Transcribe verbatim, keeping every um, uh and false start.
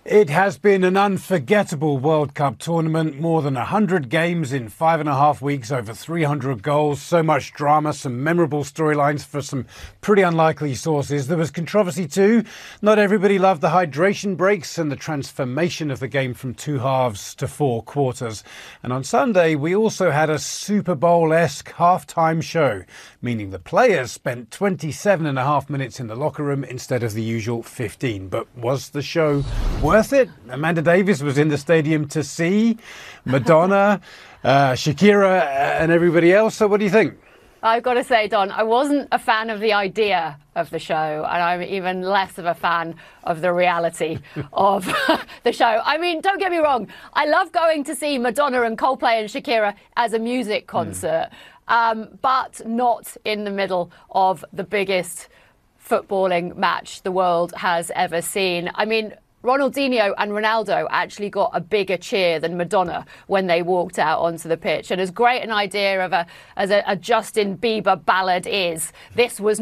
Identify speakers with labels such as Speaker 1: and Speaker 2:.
Speaker 1: It has been an unforgettable World Cup tournament. More than one hundred games in five and a half weeks, over three hundred goals, so much drama, some memorable storylines for some pretty unlikely sources. There was controversy too. Not everybody loved the hydration breaks and the transformation of the game from two halves to four quarters. And on Sunday, we also had a Super Bowl-esque half-time show, meaning the players spent twenty-seven and a half minutes in the locker room instead of the usual fifteen. But was the show worth Worth it? Amanda Davis was in the stadium to see Madonna, uh, Shakira and everybody else. So what do you think?
Speaker 2: I've got to say, Don, I wasn't a fan of the idea of the show, and I'm even less of a fan of the reality of the show. I mean, don't get me wrong. I love going to see Madonna and Coldplay and Shakira as a music concert, mm. um, but not in the middle of the biggest footballing match the world has ever seen. I mean, Ronaldinho and Ronaldo actually got a bigger cheer than Madonna when they walked out onto the pitch. And as great an idea of a as a, a Justin Bieber ballad is, this was